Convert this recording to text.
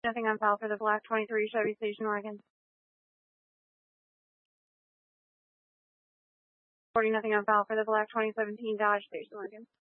Nothing on file for the black 23 Chevy Station Wagon. Reporting nothing on file for the black 2017 Dodge Station Wagon.